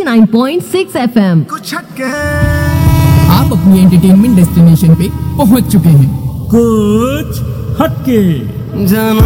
89.6 FM। कुछ हटके आप अपनी एंटरटेनमेंट डेस्टिनेशन पे पहुंच चुके हैं। कुछ हटके जाना